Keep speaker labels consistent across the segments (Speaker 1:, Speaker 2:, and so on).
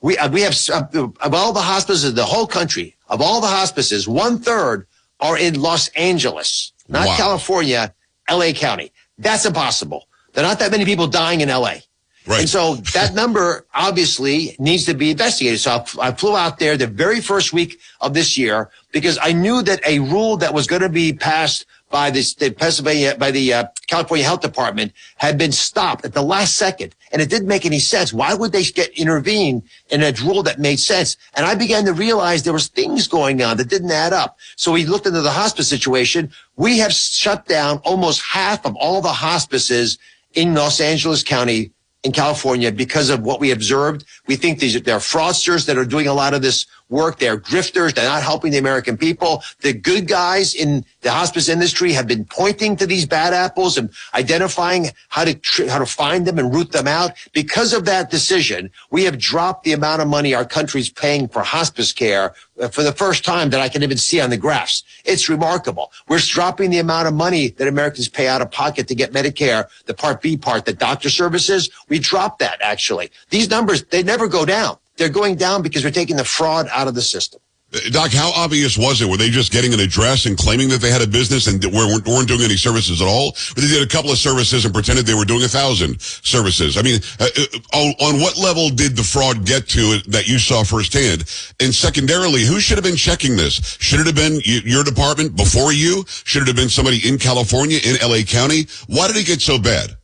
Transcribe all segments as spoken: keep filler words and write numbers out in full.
Speaker 1: We uh, we have uh, of all the hospices in the whole country, of all the hospices, one third are in Los Angeles, not
Speaker 2: wow.
Speaker 1: California, L A County. That's impossible. There are not that many people dying in L A.
Speaker 2: Right.
Speaker 1: And so that number obviously needs to be investigated. So I, I flew out there the very first week of this year because I knew that a rule that was going to be passed by this, the Pennsylvania, by the uh, California Health Department had been stopped at the last second. And it didn't make any sense. Why would they get intervene in a rule that made sense? And I began to realize there was things going on that didn't add up. So we looked into the hospice situation. We have shut down almost half of all the hospices in Los Angeles County in California because of what we observed. We think these they're fraudsters that are doing a lot of this work. They're grifters. They're not helping the American people. The good guys in the hospice industry have been pointing to these bad apples and identifying how to tr- how to find them and root them out. Because of that decision, we have dropped the amount of money our country's paying for hospice care for the first time that I can even see on the graphs. It's remarkable. We're dropping the amount of money that Americans pay out of pocket to get Medicare, the Part B part, the doctor services. We dropped that, actually. These numbers, they never go down. They're going down because we're taking the fraud out of the system.
Speaker 2: Doc, how obvious was it? Were they just getting an address and claiming that they had a business and weren't, weren't doing any services at all? Or they did a couple of services and pretended they were doing a thousand services? I mean, uh, on, on what level did the fraud get to that you saw firsthand? And secondarily, who should have been checking this? Should it have been your department before you? Should it have been somebody in California, in L A County? Why did it get so bad?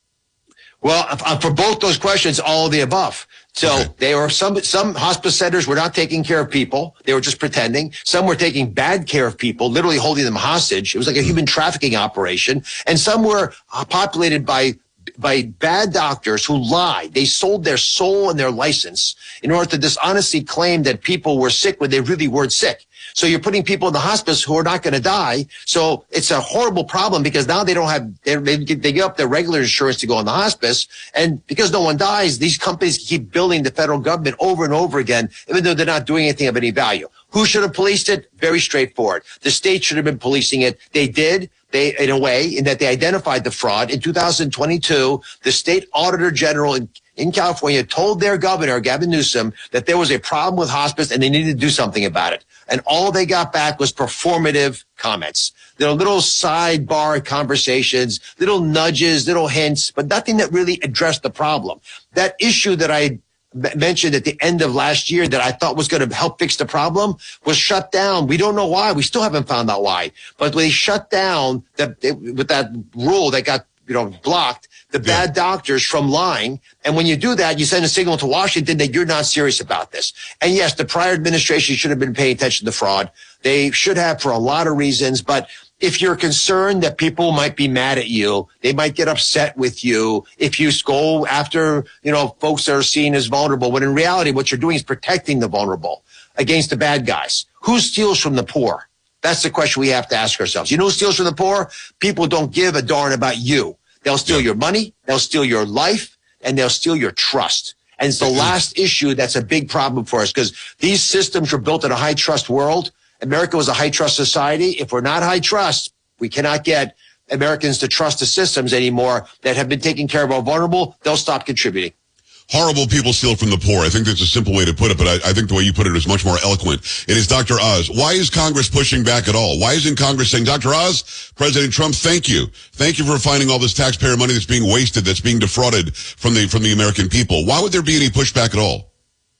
Speaker 1: Well, for both those questions, all of the above. So okay. They were some some hospice centers were not taking care of people. They were just pretending. Some were taking bad care of people, literally holding them hostage. It was like a human trafficking operation. And some were populated by by bad doctors who lied. They sold their soul and their license in order to dishonestly claim that people were sick when they really weren't sick. So you're putting people in the hospice who are not going to die. So it's a horrible problem because now they don't have, they, they give up their regular insurance to go in the hospice. And because no one dies, these companies keep billing the federal government over and over again, even though they're not doing anything of any value. Who should have policed it? Very straightforward. The state should have been policing it. They did. They, in a way, in that they identified the fraud. In two thousand twenty-two, the state auditor general in, in California told their governor, Gavin Newsom, that there was a problem with hospice and they needed to do something about it. And all they got back was performative comments. There are little sidebar conversations, little nudges, little hints, but nothing that really addressed the problem. That issue that I mentioned at the end of last year that I thought was going to help fix the problem was shut down. We don't know why. We still haven't found out why. But when they shut down that with that rule that got, you know, blocked, the yeah. bad doctors from lying. And when you do that, you send a signal to Washington that you're not serious about this. And yes, the prior administration should have been paying attention to fraud. They should have for a lot of reasons. But if you're concerned that people might be mad at you, they might get upset with you if you go after, you know, folks that are seen as vulnerable, when in reality, what you're doing is protecting the vulnerable against the bad guys. Who steals from the poor? That's the question we have to ask ourselves. You know who steals from the poor? People don't give a darn about you. They'll steal your money, they'll steal your life, and they'll steal your trust. And it's the last issue that's a big problem for us because these systems were built in a high trust world. America was a high trust society. If we're not high trust, we cannot get Americans to trust the systems anymore that have been taking care of our vulnerable. They'll stop contributing.
Speaker 2: Horrible people steal from the poor. I think that's a simple way to put it, but I, I think the way you put it is much more eloquent. It is Doctor Oz. Why is Congress pushing back at all? Why isn't Congress saying, Doctor Oz, President Trump, thank you. Thank you for finding all this taxpayer money that's being wasted, that's being defrauded from the from the American people. Why would there be any pushback at all?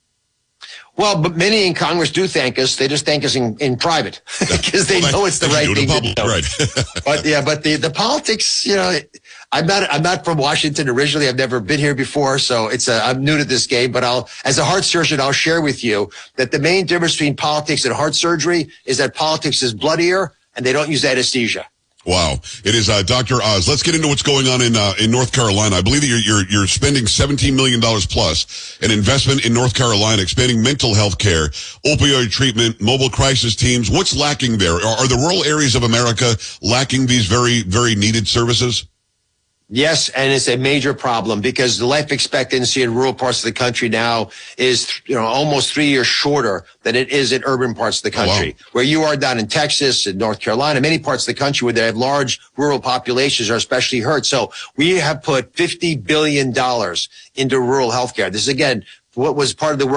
Speaker 1: Well, but many in Congress do thank us. They just thank us in, in private because they well, know it's the right thing to do.
Speaker 2: Right.
Speaker 1: But yeah, but the, the politics, you know, I'm not, I'm not from Washington originally. I've never been here before. So it's a, I'm new to this game, but I'll, as a heart surgeon, I'll share with you that the main difference between politics and heart surgery is that politics is bloodier and they don't use anesthesia.
Speaker 2: Wow. It is uh, Doctor Oz. Let's get into what's going on in uh, in North Carolina. I believe that you're, you're you're spending seventeen million dollars plus an investment in North Carolina, expanding mental health care, opioid treatment, mobile crisis teams. What's lacking there? Are, are the rural areas of America lacking these very, very needed services?
Speaker 1: Yes, and it's a major problem because the life expectancy in rural parts of the country now is, you know, almost three years shorter than it is in urban parts of the country. Oh, wow. Where you are down in Texas and North Carolina, many parts of the country where they have large rural populations are especially hurt. So we have put fifty billion dollars into rural healthcare. This is, again, what was part of the work